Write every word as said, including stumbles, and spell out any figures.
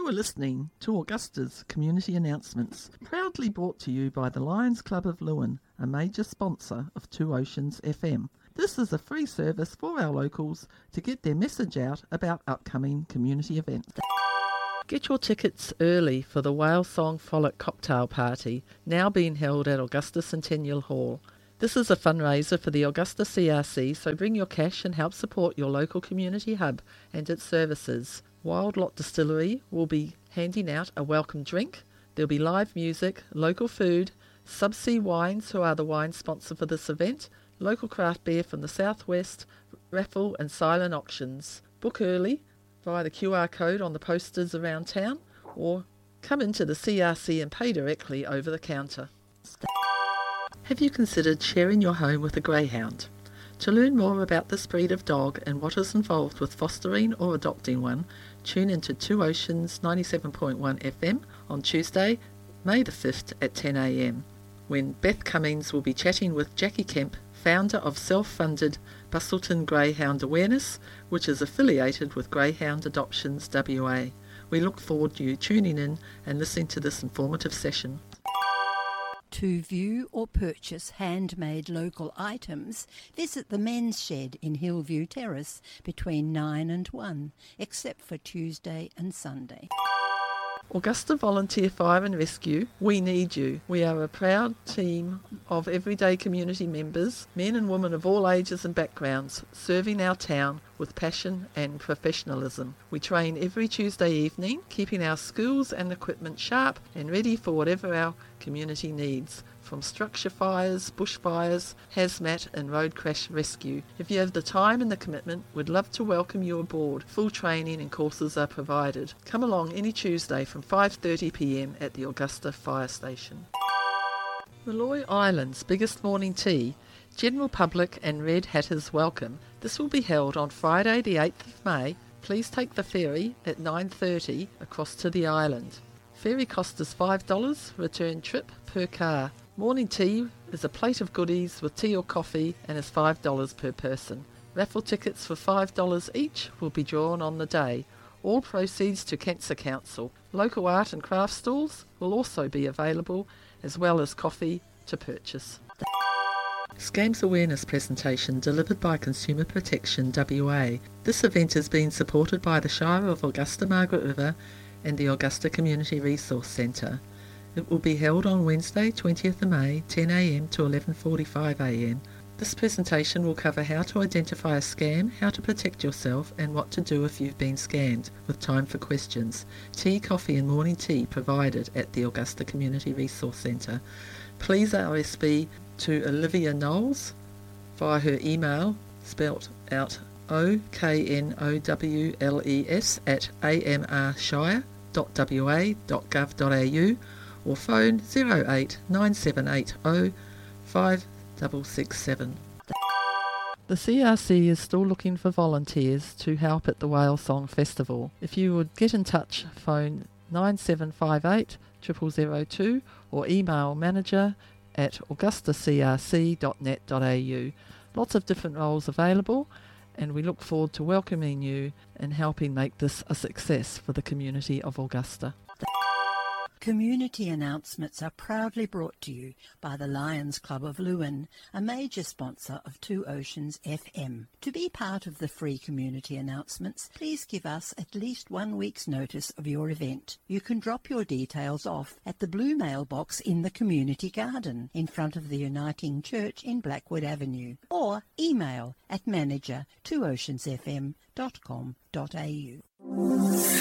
You are listening to Augusta's Community Announcements, proudly brought to you by the Lions Club of Lewin, a major sponsor of Two Oceans F M. This is a free service for our locals to get their message out about upcoming community events. Get your tickets early for the Whale Song Frolic Cocktail Party, now being held at Augusta Centennial Hall. This is a fundraiser for the Augusta C R C, so bring your cash and help support your local community hub and its services. Wild Lot Distillery will be handing out a welcome drink. There'll be live music, local food, Subsea Wines, who are the wine sponsor for this event, local craft beer from the southwest, raffle and silent auctions. Book early via the Q R code on the posters around town, or come into the C R C and pay directly over the counter. Have you considered sharing your home with a greyhound? To learn more about this breed of dog and what is involved with fostering or adopting one, tune into Two Oceans ninety-seven point one F M on Tuesday, May the fifth at ten a m, when Beth Cummings will be chatting with Jackie Kemp, founder of self-funded Bustleton Greyhound Awareness, which is affiliated with Greyhound Adoptions W A. We look forward to you tuning in and listening to this informative session. To view or purchase handmade local items, visit the Men's Shed in Hillview Terrace between nine and one, except for Tuesday and Sunday. Augusta Volunteer Fire and Rescue, we need you. We are a proud team of everyday community members, men and women of all ages and backgrounds, serving our town with passion and professionalism. We train every Tuesday evening, keeping our schools and equipment sharp and ready for whatever our community needs, from structure fires, bushfires, hazmat and road crash rescue. If you have the time and the commitment, we'd love to welcome you aboard. Full training and courses are provided. Come along any Tuesday from five thirty p m at the Augusta Fire Station. Molloy Island's biggest morning tea, general public and red hatters welcome. This will be held on Friday the eighth of May. Please take the ferry at nine thirty across to the island. Ferry cost is five dollars, return trip per car. Morning tea is a plate of goodies with tea or coffee and is five dollars per person. Raffle tickets for five dollars each will be drawn on the day. All proceeds to Cancer Council. Local art and craft stalls will also be available, as well as coffee to purchase. Scams Awareness presentation delivered by Consumer Protection W A. This event is being supported by the Shire of Augusta Margaret River and the Augusta Community Resource Centre. It will be held on Wednesday, twentieth of May, ten a m to eleven forty-five a m. This presentation will cover how to identify a scam, how to protect yourself, and what to do if you've been scammed, with time for questions. Tea, coffee and morning tea provided at the Augusta Community Resource Centre. Please R S V to Olivia Knowles via her email, spelt out O K N O W L E S at a m r shire dot w a dot gov dot a u, or phone zero eight nine seven eight zero five six six seven. The C R C is still looking for volunteers to help at the Whale Song Festival. If you would get in touch, phone nine seven five eight zero zero zero two or email manager at augusta c r c dot net dot a u. Lots of different roles available, and we look forward to welcoming you and helping make this a success for the community of Augusta. Community announcements are proudly brought to you by the Lions Club of Lewin, a major sponsor of Two Oceans F M. To be part of the free community announcements, please give us at least one week's notice of your event. You can drop your details off at the blue mailbox in the community garden in front of the Uniting Church in Blackwood Avenue, or email at manager two oceans f m dot com dot a u.